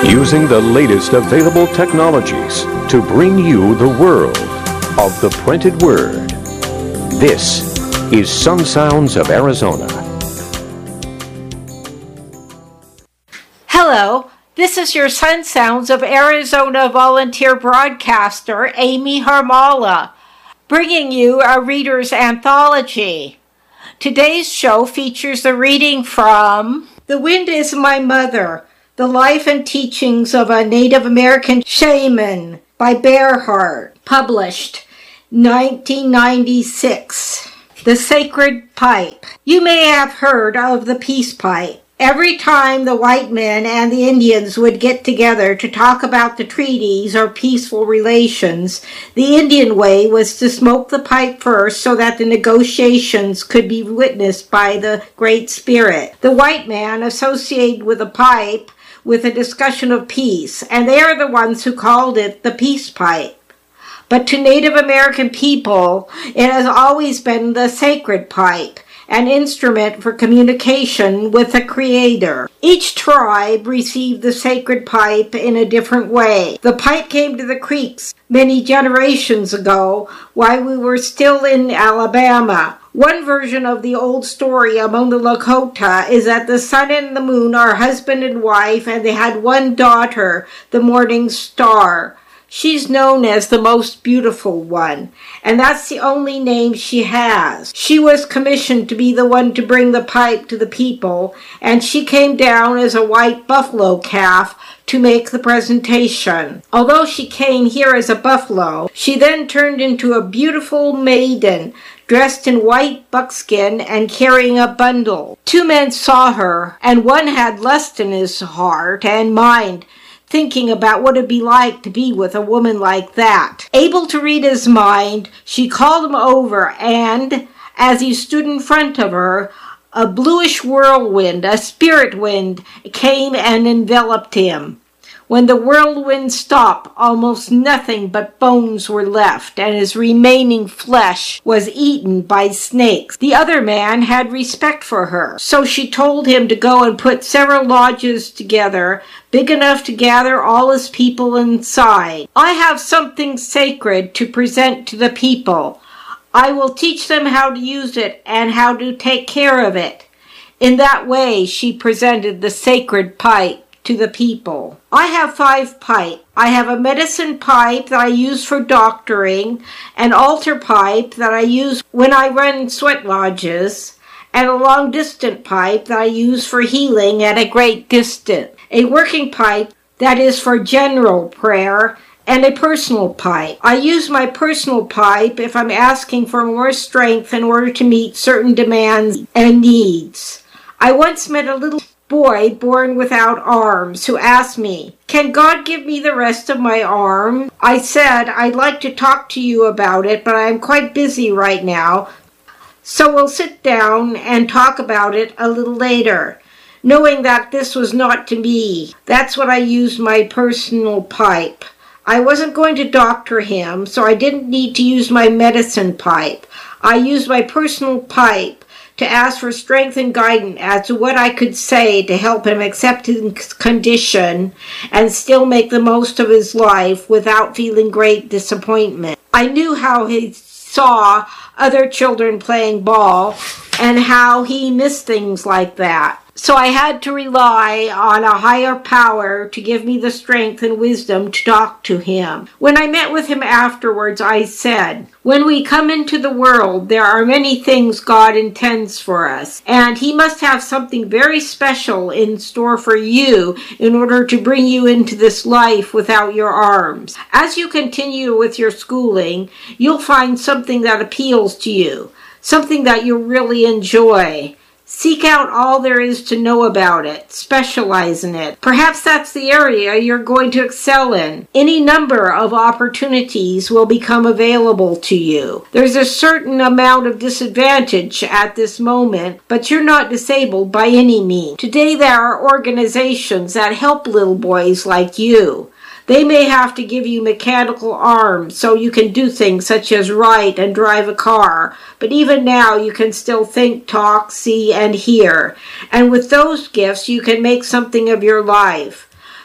Using the latest available technologies to bring you the world of the printed word. This is Sun Sounds of Arizona. Hello, this is your Sun Sounds of Arizona volunteer broadcaster, Amy Harmala, bringing you a reader's anthology. Today's show features a reading from The Wind is My Mother, The Life and Teachings of a Native American Shaman by Bearheart, published 1996. The Sacred Pipe. You may have heard of the peace pipe. Every time the white men and the Indians would get together to talk about the treaties or peaceful relations, the Indian way was to smoke the pipe first so that the negotiations could be witnessed by the Great Spirit. The white man associated with the pipe with a discussion of peace, and they are the ones who called it the peace pipe. But to Native American people, it has always been the sacred pipe, an instrument for communication with the Creator. Each tribe received the sacred pipe in a different way. The pipe came to the Creeks many generations ago while we were still in Alabama. One version of the old story among the Lakota is that the sun and the moon are husband and wife, and they had one daughter, the morning star. She's known as the most beautiful one, and that's the only name she has. She was commissioned to be the one to bring the pipe to the people, and she came down as a white buffalo calf to make the presentation. Although she came here as a buffalo, she then turned into a beautiful maiden, dressed in white buckskin and carrying a bundle. Two men saw her, and one had lust in his heart and mind, thinking about what it'd be like to be with a woman like that. Able to read his mind, she called him over, and as he stood in front of her, a bluish whirlwind, a spirit wind, came and enveloped him. When the whirlwind stopped, almost nothing but bones were left, and his remaining flesh was eaten by snakes. The other man had respect for her, so she told him to go and put several lodges together, big enough to gather all his people inside. I have something sacred to present to the people. I will teach them how to use it and how to take care of it. In that way, she presented the sacred pipe to the people. I have 5 pipes. I have a medicine pipe that I use for doctoring, an altar pipe that I use when I run sweat lodges, and a long-distance pipe that I use for healing at a great distance, a working pipe that is for general prayer, and a personal pipe. I use my personal pipe if I'm asking for more strength in order to meet certain demands and needs. I once met a little boy born without arms who asked me, "Can God give me the rest of my arm?" I said, "I'd like to talk to you about it, but I'm quite busy right now, so we'll sit down and talk about it a little later." Knowing that this was not to me, that's what I used my personal pipe. I wasn't going to doctor him, so I didn't need to use my medicine pipe. I used my personal pipe to ask for strength and guidance as to what I could say to help him accept his condition and still make the most of his life without feeling great disappointment. I knew how he saw other children playing ball and how he missed things like that. So I had to rely on a higher power to give me the strength and wisdom to talk to him. When I met with him afterwards, I said, "When we come into the world, there are many things God intends for us, and He must have something very special in store for you in order to bring you into this life without your arms. As you continue with your schooling, you'll find something that appeals to you, something that you really enjoy. Seek out all there is to know about it. Specialize in it. Perhaps that's the area you're going to excel in. Any number of opportunities will become available to you. There's a certain amount of disadvantage at this moment, but you're not disabled by any means. Today there are organizations that help little boys like you. They may have to give you mechanical arms so you can do things such as write and drive a car, but even now you can still think, talk, see, and hear. And with those gifts, you can make something of your life.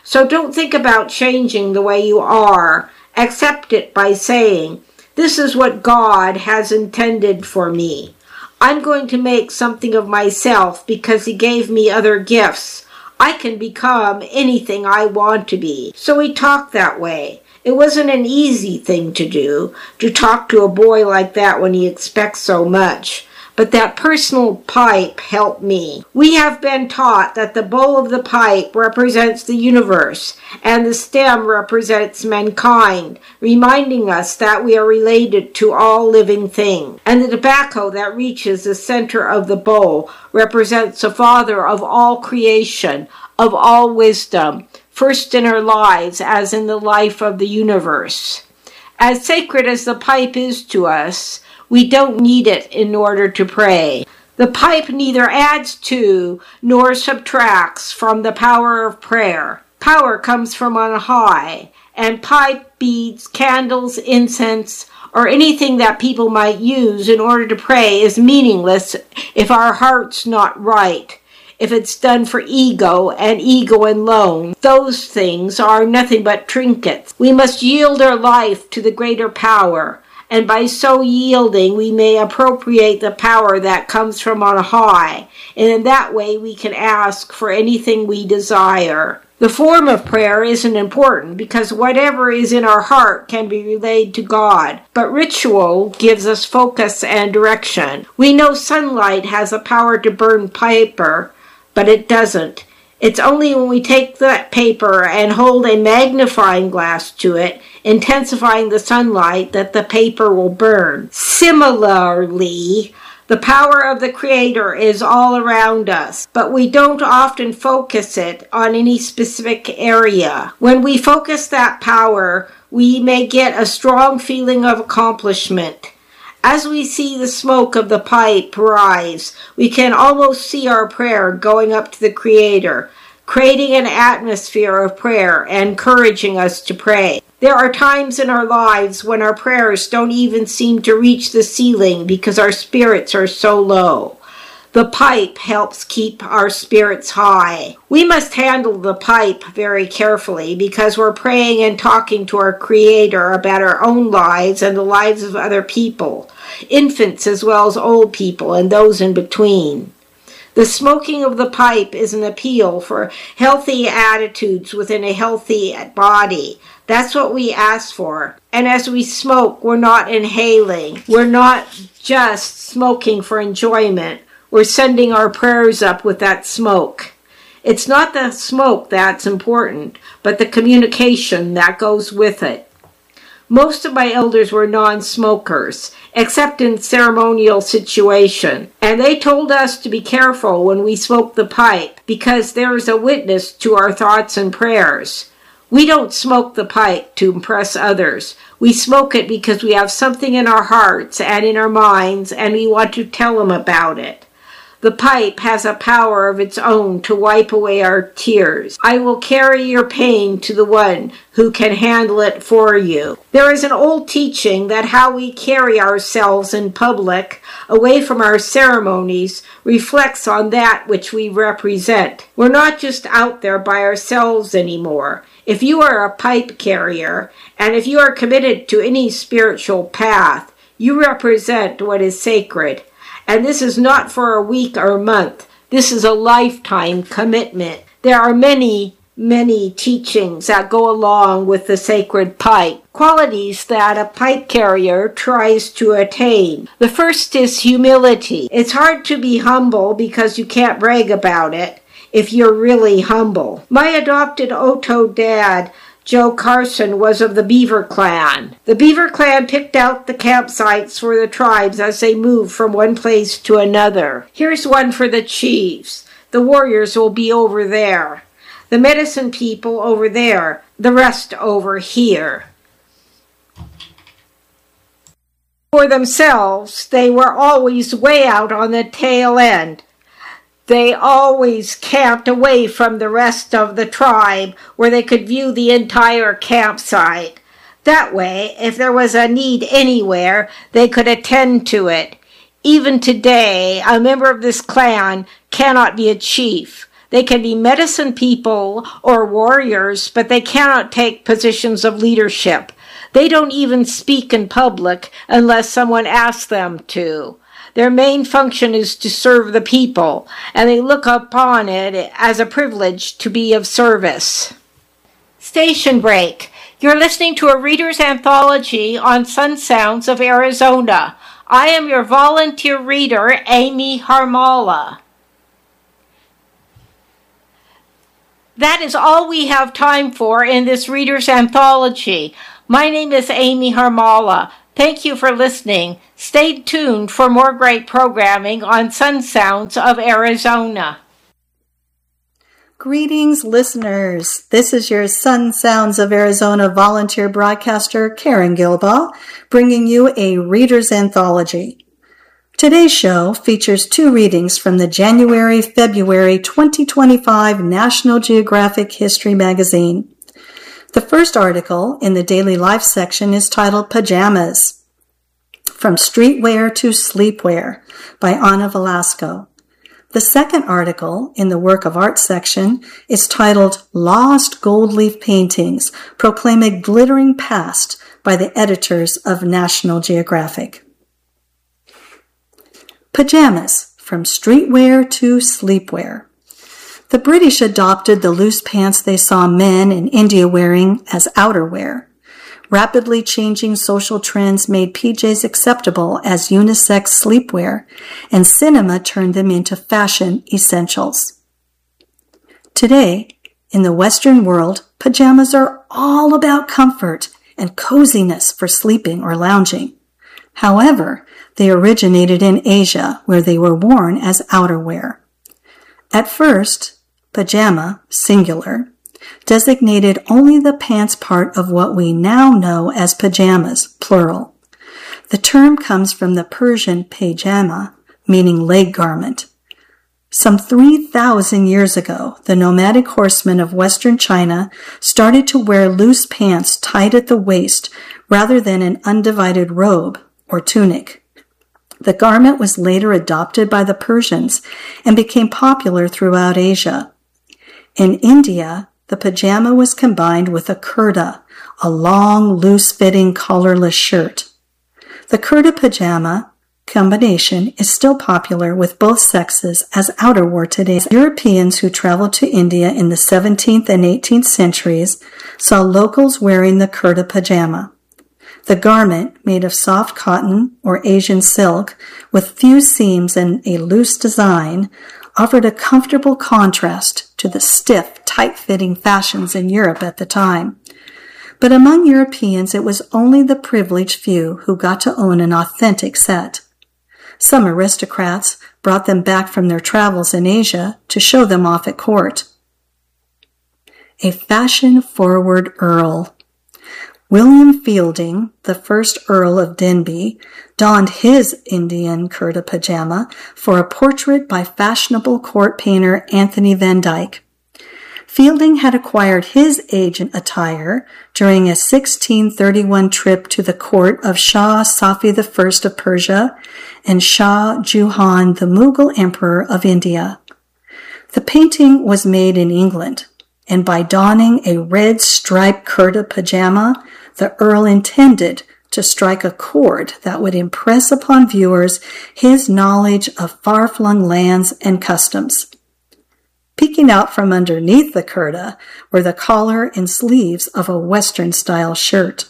So don't think about changing the way you are. Accept it by saying, "This is what God has intended for me. I'm going to make something of myself because He gave me other gifts. I can become anything I want to be." So we talk that way. It wasn't an easy thing to do, to talk to a boy like that when he expects so much. But that personal pipe helped me. We have been taught that the bowl of the pipe represents the universe and the stem represents mankind, reminding us that we are related to all living things. And the tobacco that reaches the center of the bowl represents the Father of all creation, of all wisdom, first in our lives as in the life of the universe. As sacred as the pipe is to us, we don't need it in order to pray. The pipe neither adds to nor subtracts from the power of prayer. Power comes from on high, and pipe, beads, candles, incense, or anything that people might use in order to pray is meaningless if our heart's not right. If it's done for ego and ego alone, those things are nothing but trinkets. We must yield our life to the greater power, and by so yielding we may appropriate the power that comes from on high, and in that way we can ask for anything we desire. The form of prayer isn't important because whatever is in our heart can be relayed to God, but ritual gives us focus and direction. We know sunlight has the power to burn paper, but it doesn't. It's only when we take that paper and hold a magnifying glass to it, intensifying the sunlight, that the paper will burn. Similarly, the power of the Creator is all around us, but we don't often focus it on any specific area. When we focus that power, we may get a strong feeling of accomplishment. As we see the smoke of the pipe rise, we can almost see our prayer going up to the Creator, creating an atmosphere of prayer and encouraging us to pray. There are times in our lives when our prayers don't even seem to reach the ceiling because our spirits are so low. The pipe helps keep our spirits high. We must handle the pipe very carefully because we're praying and talking to our Creator about our own lives and the lives of other people, infants as well as old people and those in between. The smoking of the pipe is an appeal for healthy attitudes within a healthy body. That's what we ask for. And as we smoke, we're not inhaling. We're not just smoking for enjoyment. We're sending our prayers up with that smoke. It's not the smoke that's important, but the communication that goes with it. Most of my elders were non-smokers, except in ceremonial situation, and they told us to be careful when we smoke the pipe because there is a witness to our thoughts and prayers. We don't smoke the pipe to impress others. We smoke it because we have something in our hearts and in our minds, and we want to tell them about it. The pipe has a power of its own to wipe away our tears. I will carry your pain to the one who can handle it for you. There is an old teaching that how we carry ourselves in public, away from our ceremonies, reflects on that which we represent. We're not just out there by ourselves anymore. If you are a pipe carrier, and if you are committed to any spiritual path, you represent what is sacred. And this is not for a week or a month. This is a lifetime commitment. There are many teachings that go along with the sacred pipe, qualities that a pipe carrier tries to attain. The first is humility. It's hard to be humble because you can't brag about it if you're really humble. My adopted Oto dad, Joe Carson, was of the Beaver Clan. The Beaver Clan picked out the campsites for the tribes as they moved from one place to another. Here's one for the chiefs. The warriors will be over there. The medicine people over there. The rest over here. For themselves, they were always way out on the tail end. They always camped away from the rest of the tribe where they could view the entire campsite. That way, if there was a need anywhere, they could attend to it. Even today, a member of this clan cannot be a chief. They can be medicine people or warriors, but they cannot take positions of leadership. They don't even speak in public unless someone asks them to. Their main function is to serve the people, and they look upon it as a privilege to be of service. Station break. You're listening to a reader's anthology on Sun Sounds of Arizona. I am your volunteer reader, Amy Harmala. That is all we have time for in this reader's anthology. My name is Amy Harmala. Thank you for listening. Stay tuned for more great programming on Sun Sounds of Arizona. Greetings, listeners. This is your Sun Sounds of Arizona volunteer broadcaster, Karen Gilbaugh, bringing you a reader's anthology. Today's show features 2 readings from the January-February 2025 National Geographic History magazine. The first article in the Daily Life section is titled Pajamas, From Streetwear to Sleepwear by Ana Velasco. The second article in the Work of Art section is titled Lost Gold Leaf Paintings Proclaim a Glittering Past by the editors of National Geographic. Pajamas, From Streetwear to Sleepwear. The British adopted the loose pants they saw men in India wearing as outerwear. Rapidly changing social trends made PJs acceptable as unisex sleepwear, and cinema turned them into fashion essentials. Today, in the Western world, pajamas are all about comfort and coziness for sleeping or lounging. However, they originated in Asia, where they were worn as outerwear. At first, pajama, singular, designated only the pants part of what we now know as pajamas, plural. The term comes from the Persian pajama, meaning leg garment. Some 3,000 years ago, the nomadic horsemen of Western China started to wear loose pants tied at the waist rather than an undivided robe or tunic. The garment was later adopted by the Persians and became popular throughout Asia. In India, the pajama was combined with a kurta, a long, loose-fitting, collarless shirt. The kurta pajama combination is still popular with both sexes as outerwear today. Europeans who traveled to India in the 17th and 18th centuries saw locals wearing the kurta pajama. The garment, made of soft cotton or Asian silk with few seams and a loose design, offered a comfortable contrast to the stiff, tight-fitting fashions in Europe at the time. But among Europeans, it was only the privileged few who got to own an authentic set. Some aristocrats brought them back from their travels in Asia to show them off at court. A fashion-forward earl. William Fielding, the first Earl of Denbigh, donned his Indian kurta pajama for a portrait by fashionable court painter Anthony Van Dyck. Fielding had acquired his agent attire during a 1631 trip to the court of Shah Safi I of Persia and Shah Jahan, the Mughal Emperor of India. The painting was made in England, and by donning a red striped kurta pajama, the Earl intended to strike a chord that would impress upon viewers his knowledge of far-flung lands and customs. Peeking out from underneath the kurta were the collar and sleeves of a Western-style shirt.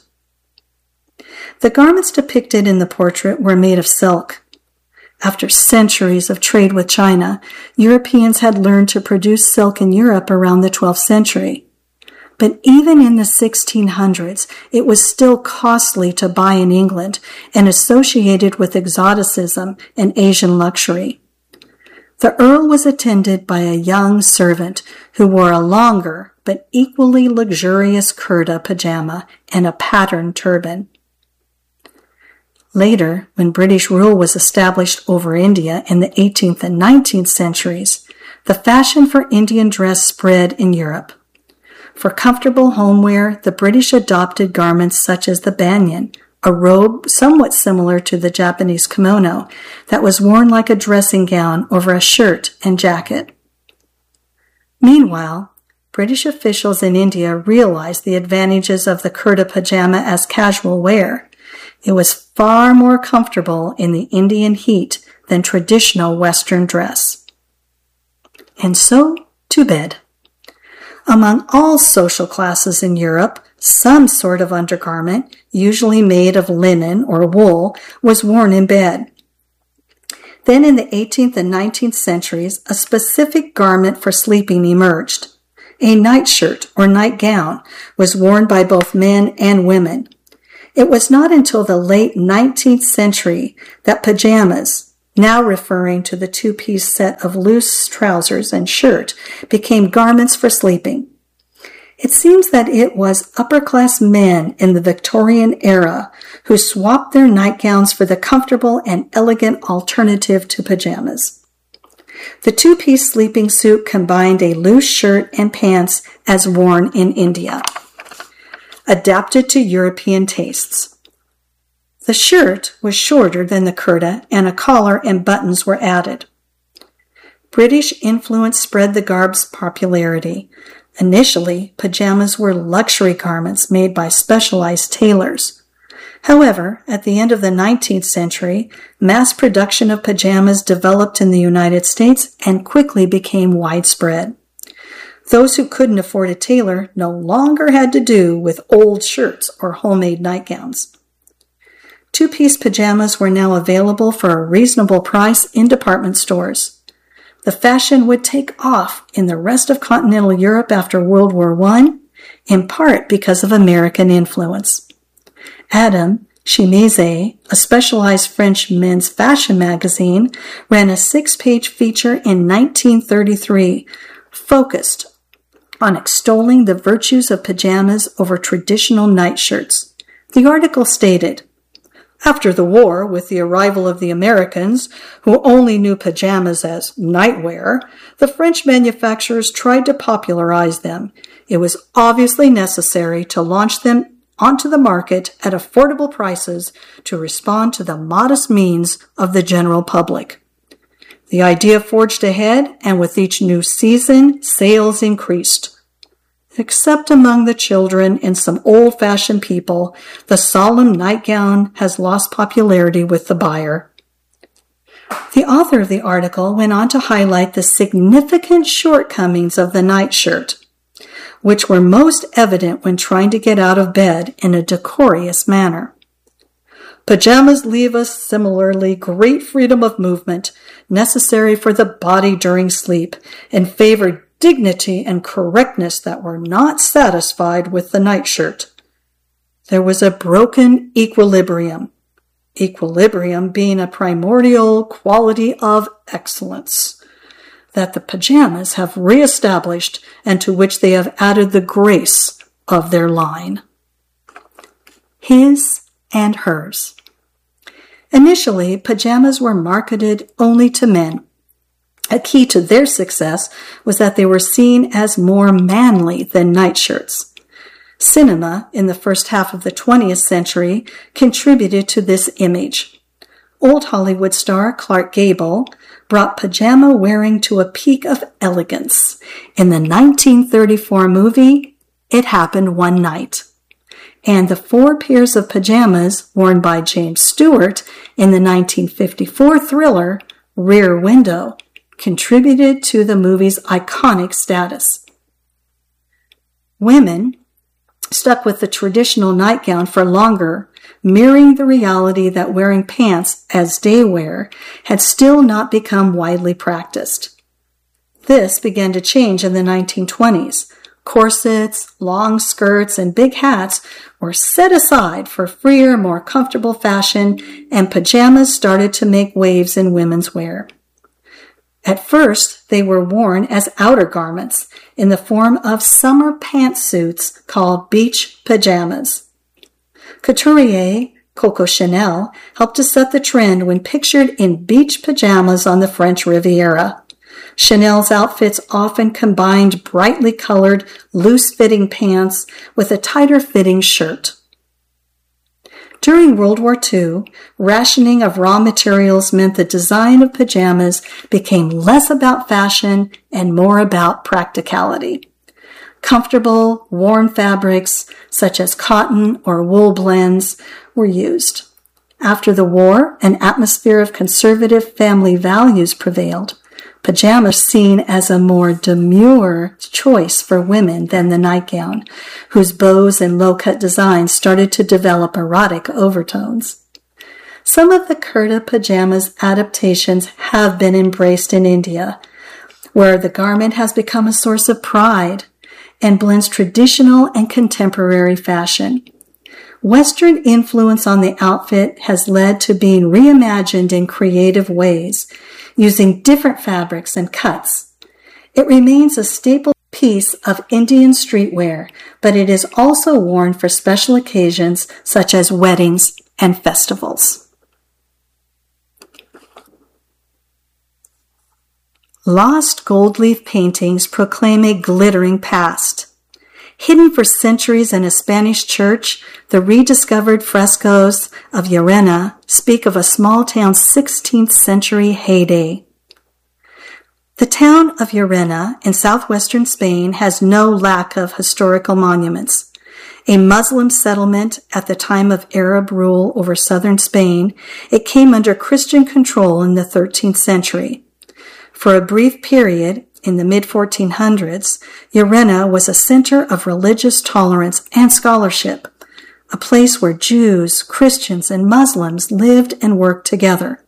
The garments depicted in the portrait were made of silk. After centuries of trade with China, Europeans had learned to produce silk in Europe around the 12th century. But even in the 1600s, it was still costly to buy in England and associated with exoticism and Asian luxury. The Earl was attended by a young servant who wore a longer but equally luxurious kurta pajama and a patterned turban. Later, when British rule was established over India in the 18th and 19th centuries, the fashion for Indian dress spread in Europe. For comfortable homewear, the British adopted garments such as the banyan, a robe somewhat similar to the Japanese kimono that was worn like a dressing gown over a shirt and jacket. Meanwhile, British officials in India realized the advantages of the kurta pajama as casual wear. It was far more comfortable in the Indian heat than traditional Western dress. And so, to bed. Among all social classes in Europe, some sort of undergarment, usually made of linen or wool, was worn in bed. Then in the 18th and 19th centuries, a specific garment for sleeping emerged. A nightshirt or nightgown was worn by both men and women. It was not until the late 19th century that pajamas, now referring to the two-piece set of loose trousers and shirt, became garments for sleeping. It seems that it was upper-class men in the Victorian era who swapped their nightgowns for the comfortable and elegant alternative to pajamas. The two-piece sleeping suit combined a loose shirt and pants as worn in India, adapted to European tastes. The shirt was shorter than the kurta, and a collar and buttons were added. British influence spread the garb's popularity. Initially, pajamas were luxury garments made by specialized tailors. However, at the end of the 19th century, mass production of pajamas developed in the United States and quickly became widespread. Those who couldn't afford a tailor no longer had to do with old shirts or homemade nightgowns. Two-piece pajamas were now available for a reasonable price in department stores. The fashion would take off in the rest of continental Europe after World War I, in part because of American influence. Adam Chimese, a specialized French men's fashion magazine, ran a 6-page feature in 1933 focused on extolling the virtues of pajamas over traditional nightshirts. The article stated, "After the war, with the arrival of the Americans, who only knew pajamas as nightwear, the French manufacturers tried to popularize them. It was obviously necessary to launch them onto the market at affordable prices to respond to the modest means of the general public. The idea forged ahead, and with each new season, sales increased. Except among the children and some old-fashioned people, the solemn nightgown has lost popularity with the buyer." The author of the article went on to highlight the significant shortcomings of the nightshirt, which were most evident when trying to get out of bed in a decorous manner. "Pajamas leave us similarly great freedom of movement, necessary for the body during sleep, and favor dignity and correctness that were not satisfied with the nightshirt. There was a broken equilibrium being a primordial quality of excellence, that the pajamas have reestablished and to which they have added the grace of their line." His and hers. Initially, pajamas were marketed only to men. A key to their success was that they were seen as more manly than nightshirts. Cinema, in the first half of the 20th century, contributed to this image. Old Hollywood star Clark Gable brought pajama wearing to a peak of elegance in the 1934 movie It Happened One Night. And the 4 pairs of pajamas worn by James Stewart in the 1954 thriller Rear Window contributed to the movie's iconic status. Women stuck with the traditional nightgown for longer, mirroring the reality that wearing pants as day wear had still not become widely practiced. This began to change in the 1920s. Corsets, long skirts, and big hats were set aside for freer, more comfortable fashion, and pajamas started to make waves in women's wear. At first, they were worn as outer garments in the form of summer pantsuits called beach pajamas. Couturier Coco Chanel helped to set the trend when pictured in beach pajamas on the French Riviera. Chanel's outfits often combined brightly colored, loose-fitting pants with a tighter-fitting shirt. During World War II, rationing of raw materials meant the design of pajamas became less about fashion and more about practicality. Comfortable, warm fabrics, such as cotton or wool blends, were used. After the war, an atmosphere of conservative family values prevailed. Pajamas seen as a more demure choice for women than the nightgown, whose bows and low-cut designs started to develop erotic overtones. Some of the Kurta pajamas adaptations have been embraced in India, where the garment has become a source of pride and blends traditional and contemporary fashion. Western influence on the outfit has led to being reimagined in creative ways, using different fabrics and cuts. It remains a staple piece of Indian streetwear, but it is also worn for special occasions such as weddings and festivals. Lost gold leaf paintings proclaim a glittering past. Hidden for centuries in a Spanish church, the rediscovered frescoes of Llerena speak of a small town's 16th century heyday. The town of Llerena in southwestern Spain has no lack of historical monuments. A Muslim settlement at the time of Arab rule over southern Spain, it came under Christian control in the 13th century. For a brief period, in the mid-1400s, Llerena was a center of religious tolerance and scholarship, a place where Jews, Christians, and Muslims lived and worked together.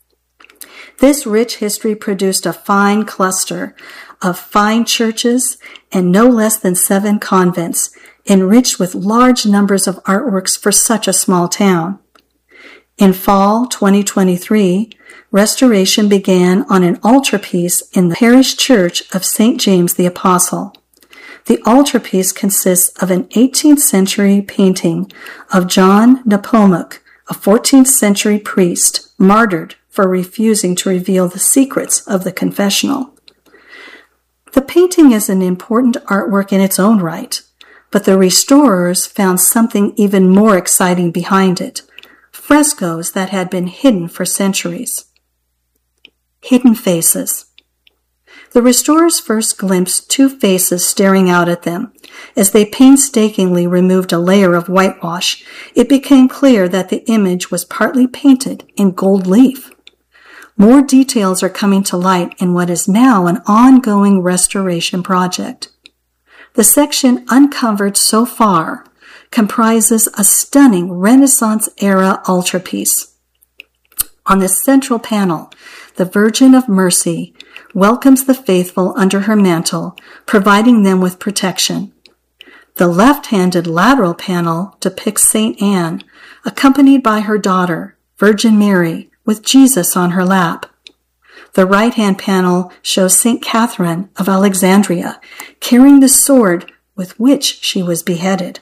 This rich history produced a fine cluster of fine churches and no less than 7 convents, enriched with large numbers of artworks for such a small town. In fall 2023, restoration began on an altarpiece in the parish church of St. James the Apostle. The altarpiece consists of an 18th century painting of John Nepomuk, a 14th century priest, martyred for refusing to reveal the secrets of the confessional. The painting is an important artwork in its own right, but the restorers found something even more exciting behind it: frescoes that had been hidden for centuries. Hidden faces. The restorers first glimpsed 2 faces staring out at them. As they painstakingly removed a layer of whitewash, it became clear that the image was partly painted in gold leaf. More details are coming to light in what is now an ongoing restoration project. The section uncovered so far comprises a stunning Renaissance-era altarpiece. On the central panel, the Virgin of Mercy welcomes the faithful under her mantle, providing them with protection. The left-handed lateral panel depicts St. Anne, accompanied by her daughter, Virgin Mary, with Jesus on her lap. The right-hand panel shows St. Catherine of Alexandria, carrying the sword with which she was beheaded.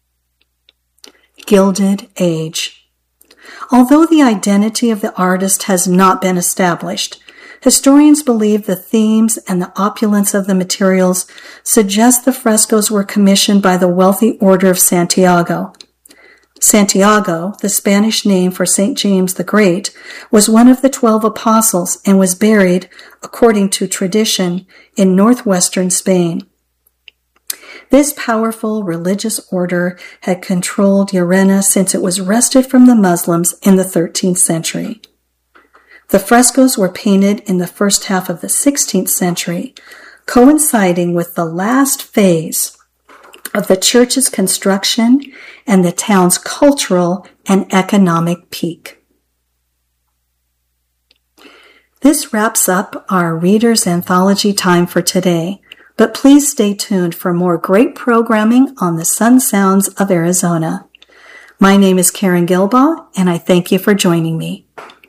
Gilded Age. Although the identity of the artist has not been established, historians believe the themes and the opulence of the materials suggest the frescoes were commissioned by the wealthy Order of Santiago. Santiago, the Spanish name for St. James the Great, was one of the 12 apostles and was buried, according to tradition, in northwestern Spain. This powerful religious order had controlled Llerena since it was wrested from the Muslims in the 13th century. The frescoes were painted in the first half of the 16th century, coinciding with the last phase of the church's construction and the town's cultural and economic peak. This wraps up our Reader's Anthology time for today, but please stay tuned for more great programming on the Sun Sounds of Arizona. My name is Karen Gilbaugh, and I thank you for joining me.